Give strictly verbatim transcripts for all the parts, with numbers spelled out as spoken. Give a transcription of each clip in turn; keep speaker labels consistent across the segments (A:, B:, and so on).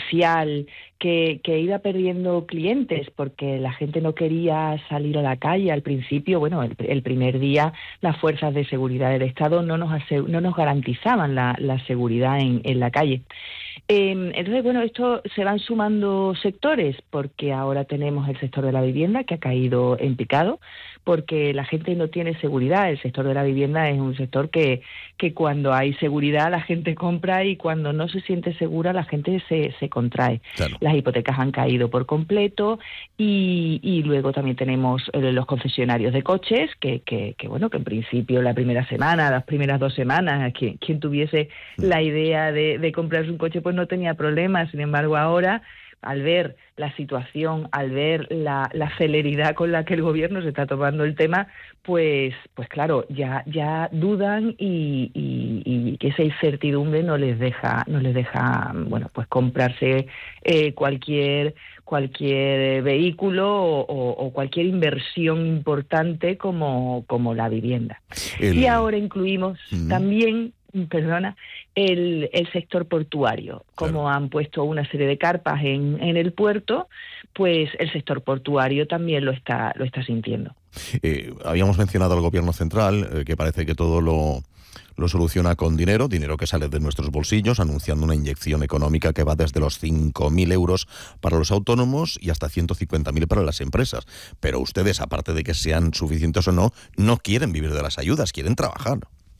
A: comercial que, que iba perdiendo clientes porque la gente no quería salir a la calle. Al principio, bueno, el, el primer día las fuerzas de seguridad del Estado no nos, asegu- no nos garantizaban la, la seguridad en, en la calle. Eh, entonces, bueno, esto se van sumando sectores, porque ahora tenemos el sector de la vivienda que ha caído en picado, porque la gente no tiene seguridad. El sector de la vivienda es un sector que, que cuando hay seguridad la gente compra y cuando no se siente segura la gente se, se contrae.
B: Claro.
A: Las hipotecas han caído por completo y, y luego también tenemos eh, los concesionarios de coches, que, que, que bueno, que en principio la primera semana, las primeras dos semanas, quien, quien tuviese la idea de, de comprarse un coche pues no tenía problemas. Sin embargo, ahora, al ver la situación, al ver la, la celeridad con la que el gobierno se está tomando el tema, pues, pues claro, ya, ya dudan y, y, y que esa incertidumbre no les deja, no les deja, bueno, pues comprarse eh, cualquier cualquier vehículo o, o, o cualquier inversión importante como, como la vivienda.
B: El...
A: Y ahora incluimos
B: uh-huh.
A: también perdona, el, el sector portuario. Como
B: claro.
A: han puesto una serie de carpas en, en el puerto, pues el sector portuario también lo está, lo está sintiendo.
B: Eh, habíamos mencionado al gobierno central, eh, que parece que todo lo, lo soluciona con dinero, dinero que sale de nuestros bolsillos, anunciando una inyección económica que va desde los cinco mil euros para los autónomos y hasta ciento cincuenta mil para las empresas. Pero ustedes, aparte de que sean suficientes o no, no quieren vivir de las ayudas, quieren trabajar.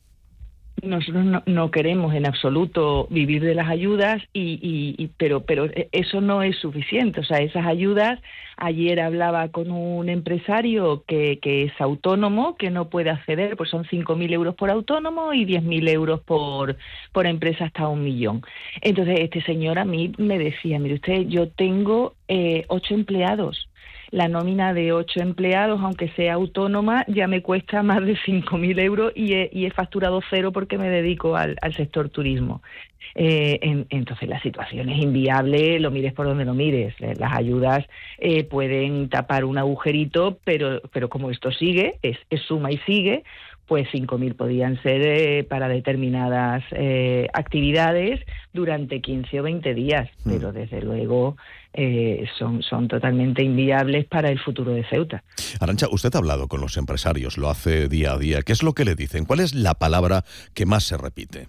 A: Nosotros no, no queremos en absoluto vivir de las ayudas, y, y, y pero, pero eso no es suficiente. O sea, esas ayudas, ayer hablaba con un empresario que, que es autónomo, que no puede acceder, pues son cinco mil euros por autónomo y diez mil euros por, por empresa hasta un millón. Entonces, este señor a mí me decía, mire usted, yo tengo eh, ocho empleados. La nómina de ocho empleados, aunque sea autónoma, ya me cuesta más de cinco mil euros y he, y he facturado cero porque me dedico al, al sector turismo. Eh, en, entonces la situación es inviable, lo mires por donde lo mires. Las ayudas eh, pueden tapar un agujerito, pero, pero como esto sigue, es, es suma y sigue, pues cinco mil podían ser eh, para determinadas eh, actividades durante quince o veinte días, mm. pero desde luego eh, son, son totalmente inviables para el futuro de Ceuta.
B: Arantxa, usted ha hablado con los empresarios, lo hace día a día. ¿Qué es lo que le dicen? ¿Cuál es la palabra que más se repite?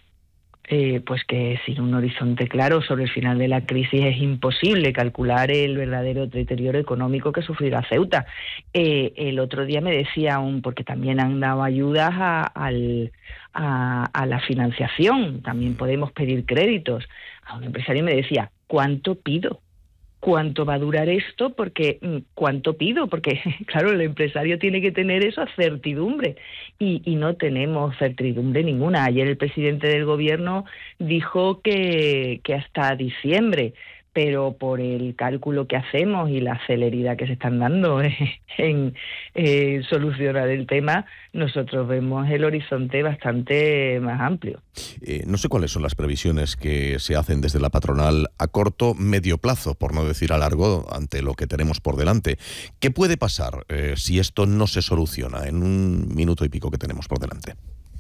A: Eh, pues que sin un horizonte claro sobre el final de la crisis es imposible calcular el verdadero deterioro económico que sufrirá Ceuta. Eh, el otro día me decía, un porque también han dado ayudas a, al, a, a la financiación, también podemos pedir créditos. A un empresario me decía, ¿cuánto pido? ¿Cuánto va a durar esto? Porque ¿cuánto pido? Porque, claro, el empresario tiene que tener esa certidumbre y, y no tenemos certidumbre ninguna. Ayer el presidente del gobierno dijo que, que hasta diciembre, pero por el cálculo que hacemos y la celeridad que se están dando en eh, solucionar el tema, nosotros vemos el horizonte bastante más amplio.
B: Eh, no sé cuáles son las previsiones que se hacen desde la patronal a corto, medio plazo, por no decir a largo, ante lo que tenemos por delante. ¿Qué puede pasar eh, si esto no se soluciona en un minuto y pico que tenemos por delante?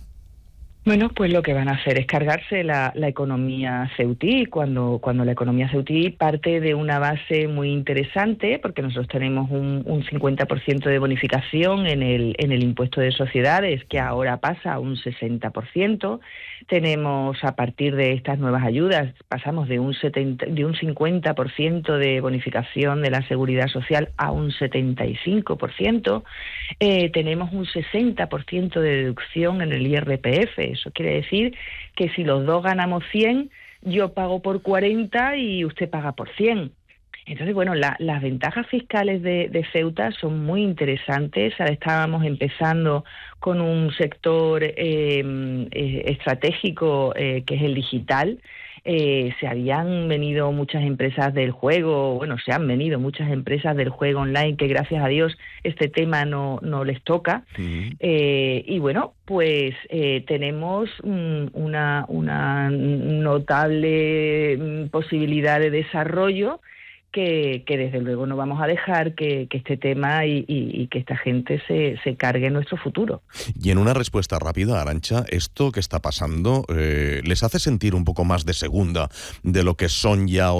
A: Bueno, pues lo que van a hacer es cargarse la, la economía ceutí, cuando, cuando la economía ceutí parte de una base muy interesante, porque nosotros tenemos un, un cincuenta por ciento de bonificación en el, en el impuesto de sociedades, que ahora pasa a un sesenta por ciento. Tenemos, a partir de estas nuevas ayudas, pasamos de un, setenta, de un cincuenta por ciento de bonificación de la seguridad social a un setenta y cinco por ciento. Eh, tenemos un sesenta por ciento de deducción en el I R P F. Eso quiere decir que si los dos ganamos cien, yo pago por cuarenta y usted paga por cien. Entonces, bueno, la, las ventajas fiscales de, de Ceuta son muy interesantes. Ahora estábamos empezando con un sector eh, eh, estratégico eh, que es el digital. Eh, se habían venido muchas empresas del juego, bueno, se han venido muchas empresas del juego online que gracias a Dios este tema no, no les toca. Uh-huh. Eh, y bueno, pues eh, tenemos um, una, una notable um, posibilidad de desarrollo que, que desde luego no vamos a dejar que, que este tema y, y, y que esta gente se, se cargue en nuestro futuro.
B: Y en una respuesta rápida, Arantxa, ¿esto que está pasando eh, les hace sentir un poco más de segunda de lo que son ya